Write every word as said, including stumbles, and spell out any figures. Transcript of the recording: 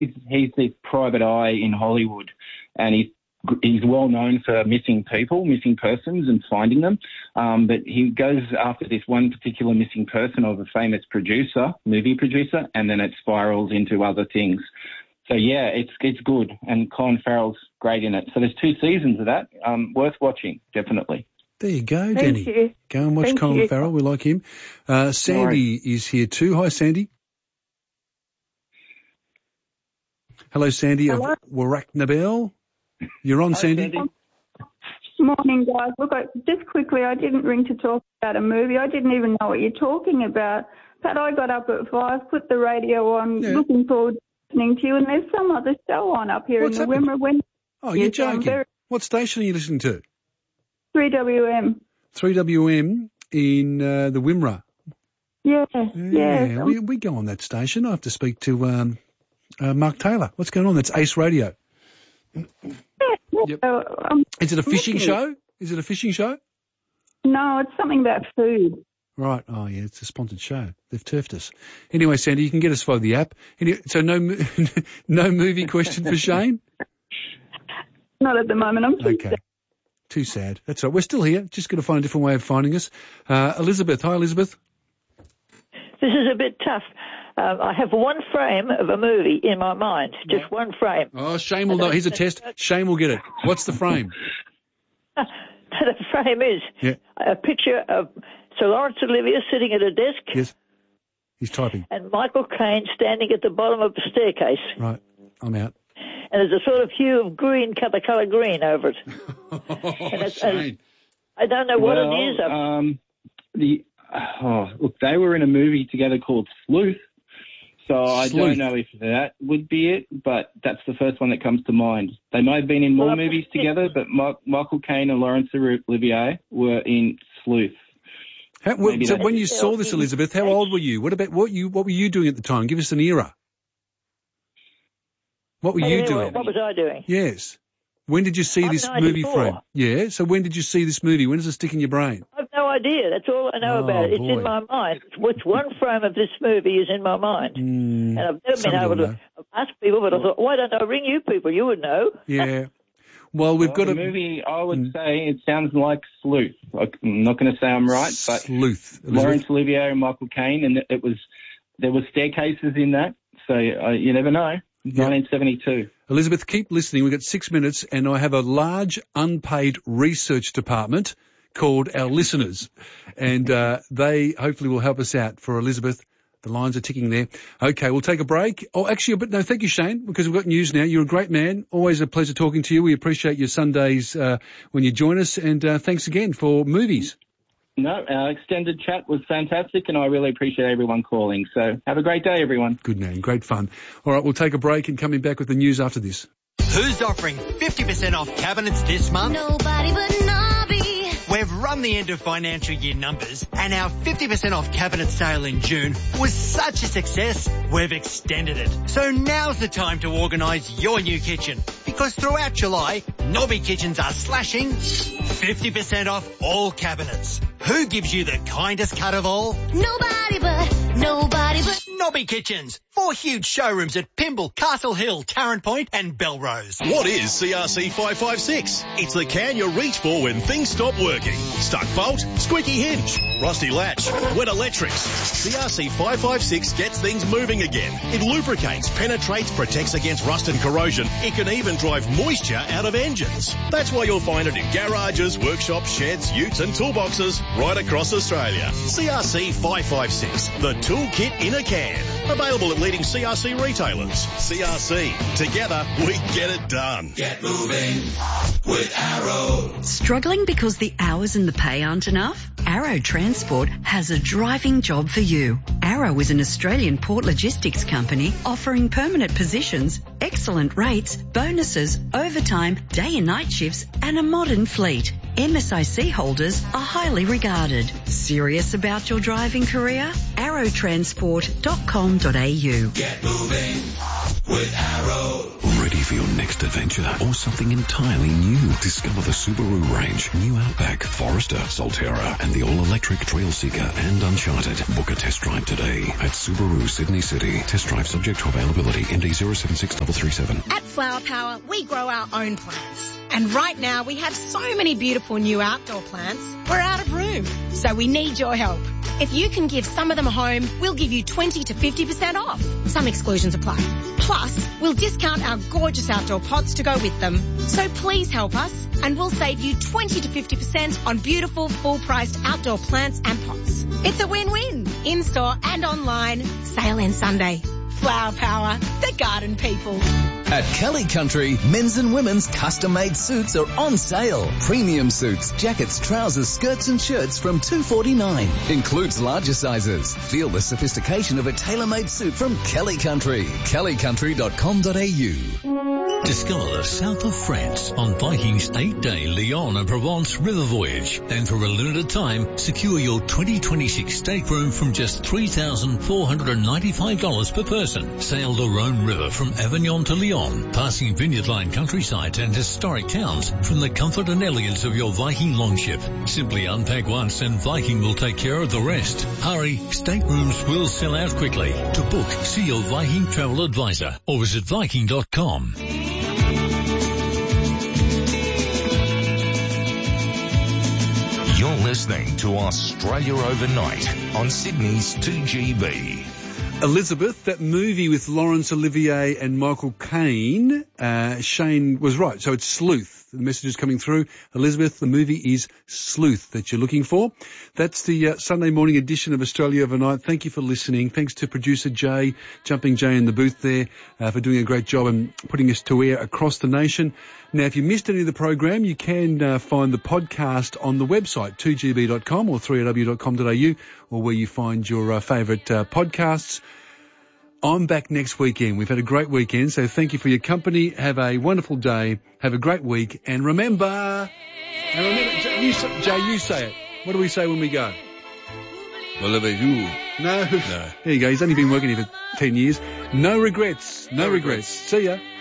he's, he's this private eye in Hollywood, and he's he's well known for missing people, missing persons, and finding them. Um, but he goes after this one particular missing person of a famous producer, movie producer, and then it spirals into other things. So yeah, it's it's good, and Colin Farrell's great in it. So there's two seasons of that. Um, worth watching, definitely. There you go, Thank Denny. you. Go and watch Thank Colin you. Farrell. We like him. Uh, Sandy is here too. Hi, Sandy. Hello, Sandy Hello. of Warracknabel. You're on, Hi, Sandy. Sandy. Morning, guys. Look, I, just quickly, I didn't ring to talk about a movie. I didn't even know what you're talking about. But I got up at five, put the radio on, Yeah. looking forward to listening to you, and there's some other show on up here What's in the happened? Wimmera. When Oh, you're Yes, I'm joking. very- What station are you listening to? three W M. three W M in uh, the Wimmera. Yeah, Yeah, yeah. we, we go on that station. I have to speak to um, uh, Mark Taylor. What's going on? That's Ace Radio. Yep. So, um, Is it a fishing looking- show? Is it a fishing show? No, it's something about food. Right. Oh, yeah, it's a sponsored show. They've turfed us. Anyway, Sandy, you can get us via the app. Any, so no mo- no movie question for Shane? Not at the moment. I'm too Okay. sad. Too sad. That's right. We're still here. Just got to find a different way of finding us. Uh, Elizabeth. Hi, Elizabeth. This is a bit tough. Um, I have one frame of a movie in my mind, just one frame. Oh, Shane will know. Here's a test. Shane will get it. What's the frame? The frame is Yeah. a picture of Sir Laurence Olivier sitting at a desk Yes. He's typing. and Michael Caine standing at the bottom of the staircase. Right. I'm out. And there's a sort of hue of green, the colour green over it. Oh, Shane. I don't know what well, it is. I've- Um, the oh, look, they were in a movie together called Sleuth. So I Sleuth. don't know if that would be it, but that's the first one that comes to mind. They might have been in more Well, movies together, but Ma- Michael Caine and Laurence Olivier were in Sleuth. How, well, Maybe so that's- when you saw this, Elizabeth, how old were you? What about what you? What were you doing at the time? Give us an era. What were you Anyway, doing? What was I doing? Yes. When did you see I'm this movie ninety-four. frame? Yeah. So when did you see this movie? When does it stick in your brain? I've no idea. That's all I know Oh, about it. It's boy. in my mind. Which one frame of this movie is in my mind? Mm, And I've never been somebody able will to know. ask people, but I thought, why don't I ring you people? You would know. Yeah. Well, we've Well, got the a movie, I would Mm. say it sounds like Sleuth. Like, I'm not going to say I'm right, but sleuth. Laurence Elizabeth. Olivier and Michael Caine, and it was there were staircases in that, so uh, you never know. Yeah. nineteen seventy-two. Elizabeth, keep listening. We've got six minutes, and I have a large unpaid research department called our listeners, and uh, they hopefully will help us out. For Elizabeth, the lines are ticking there. Okay, we'll take a break. Oh, actually, but no, thank you, Shane, because we've got news now. You're a great man. Always a pleasure talking to you. We appreciate your Sundays uh, when you join us, and uh, thanks again for movies. No, our extended chat was fantastic, and I really appreciate everyone calling. So have a great day, everyone. Good man, great fun. All right, we'll take a break and coming back with the news after this. Who's offering fifty percent off cabinets this month? Nobody but Nobby. We've run the end of financial year numbers, and our fifty percent off cabinet sale in June was such a success, we've extended it. So now's the time to organise your new kitchen, because throughout July, Nobby Kitchens are slashing fifty percent off all cabinets. Who gives you the kindest cut of all? Nobody but, nobody but. Nobby Kitchens. Four huge showrooms at Pymble, Castle Hill, Tarrant Point and Belrose. What is C R C five five six? It's the can you reach for when things stop working. Stuck bolt, squeaky hinge, rusty latch, wet electrics. C R C five five six gets things moving again. It lubricates, penetrates, protects against rust and corrosion. It can even drive moisture out of engines. That's why you'll find it in garages, workshops, sheds, utes and toolboxes right across Australia. C R C five five six, the toolkit in a can. Available at leading C R C retailers. C R C, together we get it done. Get moving with Arrow. Struggling because the hours and the pay aren't enough? Arrow Transport has a driving job for you. Arrow is an Australian port logistics company offering permanent positions, excellent rates, bonuses, overtime, day and night shifts, and a modern fleet. M S I C holders are highly regarded. Serious about your driving career? arrow transport dot com dot a u. Get moving with Arrow. Radio ready for your next adventure or something entirely new? Discover the Subaru range, New Outback, Forester, Solterra, and the all-electric Trail Seeker and Uncharted. Book a test drive today at Subaru Sydney City. Test drive subject to availability. M D zero seven six three three seven. At Flower Power, we grow our own plants. And right now, we have so many beautiful new outdoor plants, we're out of room. So we need your help. If you can give some of them a home, we'll give you twenty to fifty percent off. Some exclusions apply. Plus, we'll discount our gorgeous outdoor pots to go with them. So please help us, and we'll save you twenty to fifty percent on beautiful, full-priced outdoor plants and pots. It's a win-win. In-store and online. Sale ends Sunday. Flower Power, the garden people. At Kelly Country, men's and women's custom-made suits are on sale. Premium suits, jackets, trousers, skirts and shirts from two dollars forty-nine. Includes larger sizes. Feel the sophistication of a tailor-made suit from Kelly Country. kelly country dot com dot a u. Discover the south of France on Viking's eight-day Lyon and Provence river voyage. And for a limited time, secure your twenty twenty-six stateroom from just three thousand four hundred ninety-five dollars per person. Sail the Rhone River from Avignon to Lyon, passing vineyard line countryside and historic towns from the comfort and elegance of your Viking longship. Simply unpack once and Viking will take care of the rest. Hurry, staterooms will sell out quickly. To book, see your Viking travel advisor or visit viking dot com. You're listening to Australia Overnight on Sydney's two G B. Elizabeth, that movie with Laurence Olivier and Michael Caine, uh, Shane was right. So it's Sleuth. The message is coming through. Elizabeth, the movie is Sleuth that you're looking for. That's the uh, Sunday morning edition of Australia Overnight. Thank you for listening. Thanks to producer Jay, Jumping Jay in the booth there, uh, for doing a great job and putting us to air across the nation. Now, if you missed any of the program, you can uh, find the podcast on the website, two g b dot com or three r w dot com dot a u, or where you find your uh, favourite uh, podcasts. I'm back next weekend. We've had a great weekend, so thank you for your company. Have a wonderful day. Have a great week. And remember, and remember, Jay, you, Jay, you say it. What do we say when we go? Whatever you. No. No. There you go. He's only been working here for ten years. No regrets. No, no regrets. regrets. See ya.